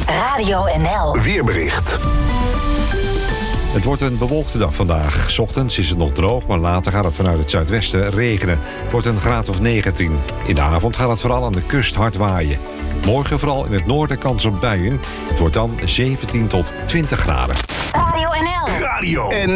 Radio NL. Weerbericht. Het wordt een bewolkte dag vandaag. 's Ochtends is het nog droog, maar later gaat het vanuit het zuidwesten regenen. Het wordt een graad of 19. In de avond gaat het vooral aan de kust hard waaien. Morgen vooral in het noorden kans op buien. Het wordt dan 17 tot 20 graden. Radio NL. Radio NL.